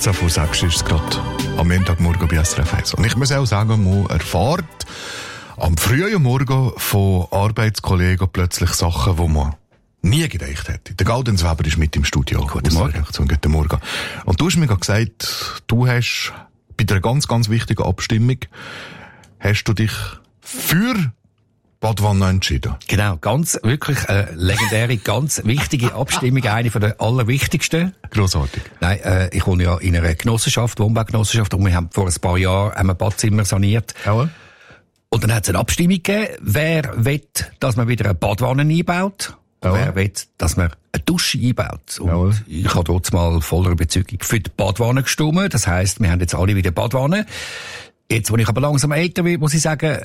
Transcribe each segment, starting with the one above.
6 vor 6 ist es gerade am Montagmorgen bei SRF 1. Und ich muss auch sagen, man erfährt am frühen Morgen von Arbeitskollegen plötzlich Sachen, die man nie gedacht hätte. Der Gaudenz Weber ist mit im Studio. Guten Morgen. Guten Morgen. Und du hast mir gerade gesagt, du hast bei einer ganz, ganz wichtigen Abstimmung hast du dich für Badwanne entschieden. Genau, ganz wirklich eine legendäre, ganz wichtige Abstimmung, eine von der allerwichtigsten. Grossartig. Nein, ich wohne ja in einer Genossenschaft, Wohnbaugenossenschaft, und wir haben vor ein paar Jahren ein Badzimmer saniert. Ja. Und dann hat es eine Abstimmung gegeben, wer will, dass man wieder eine Badwanne einbaut, und wer will, dass man eine Dusche einbaut. Und ich habe dort mal voller Überzeugung für die Badwanne gestimmt. Das heisst, wir haben jetzt alle wieder Badwanne. Jetzt, wo ich aber langsam älter werde, muss ich sagen,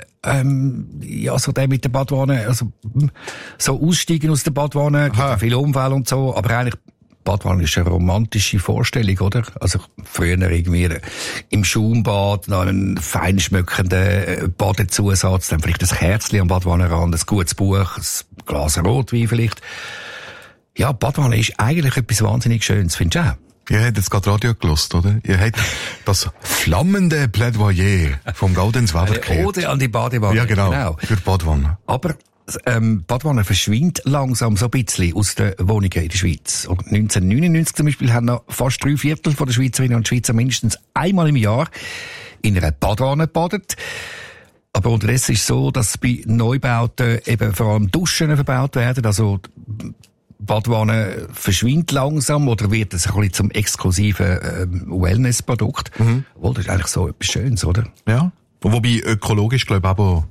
ja, so der mit der Badwanne, also, so aussteigen aus der Badwanne, gibt viele Unfälle und so, aber eigentlich, Badwanne ist eine romantische Vorstellung, oder? Also, früher irgendwie im Schaumbad, noch einen fein schmückenden Badezusatz, dann vielleicht ein Kerzchen am Badwannenrand, ein gutes Buch, ein Glas Rotwein vielleicht. Ja, Badwanne ist eigentlich etwas wahnsinnig Schönes, findest du auch? Ihr habt jetzt gerade Radio gelost, oder? Ihr habt das flammende Plädoyer vom Gaudenz Weber gehört. Ode an die Badewanne. Ja, genau. Für die Badwanne. Aber Badwanne verschwindet langsam so ein bisschen aus den Wohnungen in der Schweiz. Und 1999 zum Beispiel haben noch fast 3/4 von der Schweizerinnen und Schweizer mindestens einmal im Jahr in einer Badwanne gebadet. Aber unterdessen ist es so, dass bei Neubauten eben vor allem Duschen verbaut werden. Also Badwanne verschwindet langsam oder wird es ein bisschen zum exklusiven Wellness-Produkt. Obwohl, das ist eigentlich so etwas Schönes, oder? Ja. Wobei ökologisch, glaube ich, aber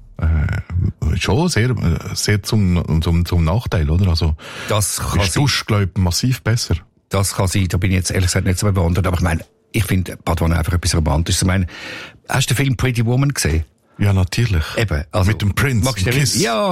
schon sehr zum Nachteil, oder? Also, das kann ist Dusch, glaube ich, massiv besser. Das kann sein, da bin ich jetzt ehrlich gesagt nicht so bewandert, aber ich meine, ich finde Badwanne einfach etwas Romantisches. Ich meine, hast du den Film Pretty Woman gesehen? Ja, natürlich. Eben. Also, mit dem Prince. Kiss. Ja,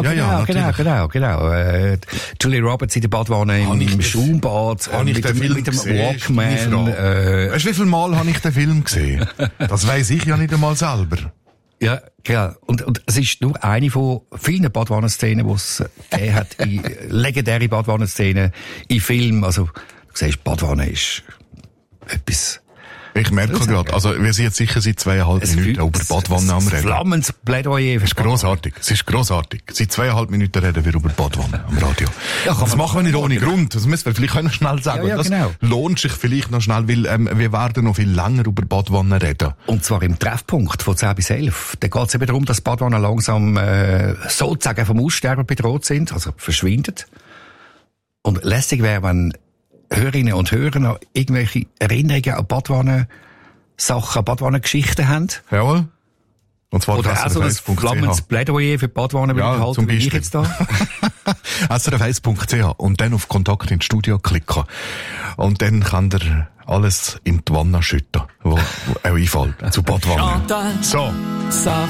genau. Julia Roberts in der Badwanne im Schaumbad. Mit dem Walkman. Weißt du, wie viel Mal habe ich den Film gesehen? Das weiss ich ja nicht einmal selber. Ja, genau. Und es ist nur eine von vielen Badwannenszenen, die es gegeben hat, legendäre Badwannenszenen in Filmen. Also, du siehst, Badwanne ist etwas. Ich merke gerade, also wir sind jetzt sicher seit 2,5 Minuten über Badwanne am Reden. Flammendes Plädoyer. Es ist grossartig. Seit 2,5 Minuten reden wir über Badwanne am Radio. Ja, das machen wir nicht ohne Grund. Das müssen wir vielleicht noch schnell sagen. Ja, genau. Das lohnt sich vielleicht noch schnell, weil wir werden noch viel länger über Badwanne reden. Und zwar im Treffpunkt von 10 bis 11. Da geht es eben darum, dass Badwanne langsam sozusagen vom Aussterben bedroht sind, also verschwinden. Und lässig wäre, wenn Hörerinnen und Hörer noch irgendwelche Erinnerungen an Badwannen-Sachen, Badwannen-Geschichten haben. Jawohl. Und zwar oder also das flammendes Plädoyer für Badwannen zum Beispiel. Ich jetzt da. srf1.ch und dann auf Kontakt ins Studio klicken. Und dann kann ihr alles in die Wanne schütten, wo auch einfällt. Zu Badwanne. So.